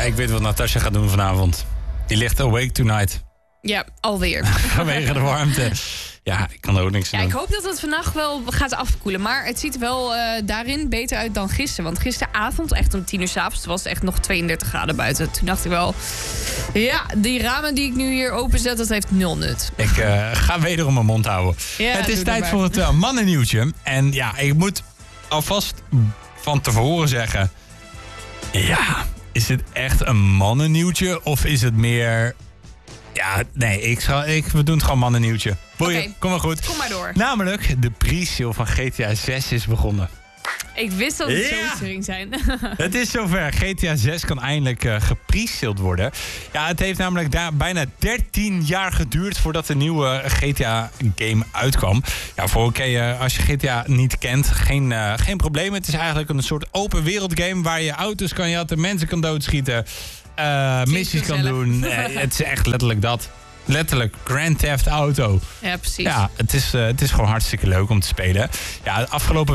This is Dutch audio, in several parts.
ik weet wat Natasja gaat doen vanavond. Die ligt awake tonight. Ja, alweer. Vanwege de warmte. Ja, ik kan er ook niks aan doen. Ik hoop dat het vannacht wel gaat afkoelen. Maar het ziet er wel daarin beter uit dan gisteren. Want gisteravond, echt om 10:00 s'avonds, was het echt nog 32 graden buiten. Toen dacht ik wel, ja, die ramen die ik nu hier openzet, dat heeft 0 nut. Ik ga wederom mijn mond houden. Ja, het is tijd voor het mannennieuwtje. En ja, ik moet alvast van tevoren zeggen... Ja, is het echt een mannennieuwtje? Of is het meer... Ja, nee, we doen het gewoon mannennieuwtje. Oké, kom maar goed. Kom maar door. Namelijk, de pre-sale van GTA 6 is begonnen. Ik wist dat het zoiets ging zijn. Het is zover. GTA 6 kan eindelijk gepresealed worden. Ja, het heeft namelijk daar bijna 13 jaar geduurd voordat de nieuwe GTA-game uitkwam. Ja, als je GTA niet kent, geen probleem. Het is eigenlijk een soort open wereld game waar je auto's kan jatten, mensen kan doodschieten, missies kan doen. Het is echt letterlijk dat. Letterlijk, Grand Theft Auto. Ja, precies. Ja, het is gewoon hartstikke leuk om te spelen. Ja,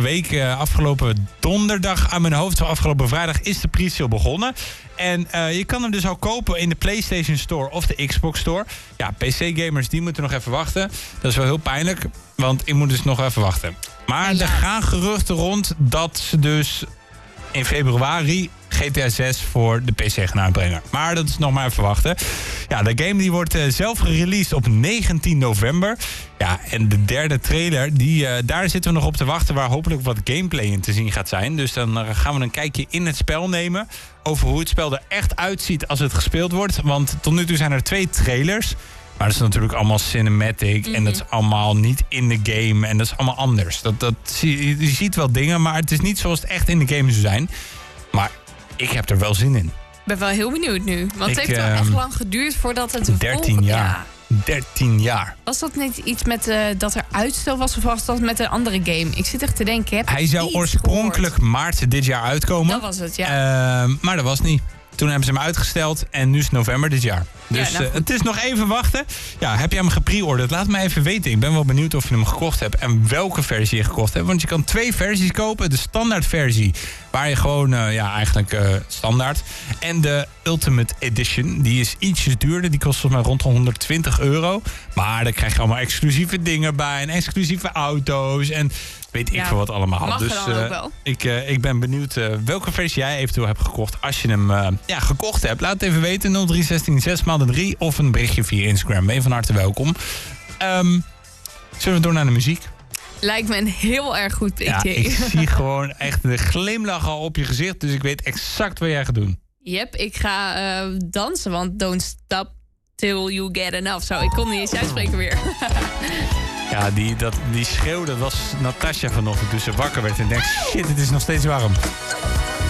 afgelopen donderdag aan mijn hoofd, afgelopen vrijdag is de pre-sale begonnen. En je kan hem dus al kopen in de PlayStation Store of de Xbox Store. Ja, PC-gamers die moeten nog even wachten. Dat is wel heel pijnlijk, want ik moet dus nog even wachten. Maar er gaan geruchten rond dat ze dus in februari GTA 6 voor de PC gaan uitbrengen. Maar dat is nog maar even wachten. Ja, de game die wordt zelf gereleased op 19 november. Ja, en de derde trailer, daar zitten we nog op te wachten, waar hopelijk wat gameplay in te zien gaat zijn. Dus dan gaan we een kijkje in het spel nemen over hoe het spel er echt uitziet als het gespeeld wordt. Want tot nu toe zijn er 2 trailers. Maar dat is natuurlijk allemaal cinematic. En dat is allemaal niet in de game. En dat is allemaal anders. Je ziet wel dingen, maar het is niet zoals het echt in de game zou zijn. Maar ik heb er wel zin in. Ik ben wel heel benieuwd nu. Want het heeft wel echt lang geduurd voordat het 13 jaar. Ja. 13 jaar. Was dat niet iets met dat er uitstel was? Of was dat met een andere game? Ik zit echt te denken. Hij zou oorspronkelijk maart dit jaar uitkomen. Dat was het, ja. Maar dat was niet. Toen hebben ze hem uitgesteld en nu is het november dit jaar. Dus ja, het is nog even wachten. Ja, heb je hem gepreorderd? Laat me even weten. Ik ben wel benieuwd of je hem gekocht hebt en welke versie je gekocht hebt. Want je kan 2 versies kopen. De standaard versie, waar je gewoon eigenlijk standaard. En de Ultimate Edition, die is ietsjes duurder. Die kost volgens mij rond €120. Maar daar krijg je allemaal exclusieve dingen bij. En exclusieve auto's en weet ik veel wat allemaal. Mag dus ook wel. Ik ben benieuwd welke versie jij eventueel hebt gekocht. Als je hem gekocht hebt, laat het even weten. 0316 6x3 of een berichtje via Instagram. Ben je van harte welkom. Zullen we door naar de muziek? Lijkt me een heel erg goed idee. Ja, ik zie gewoon echt de glimlach al op je gezicht. Dus ik weet exact wat jij gaat doen. Yep, ik ga dansen, want don't stop till you get enough. Zo, ik kon niet eens uitspreken weer. Ja, die schreeuw, dat was Natasja vanochtend toen ze wakker werd en denkt, shit, het is nog steeds warm.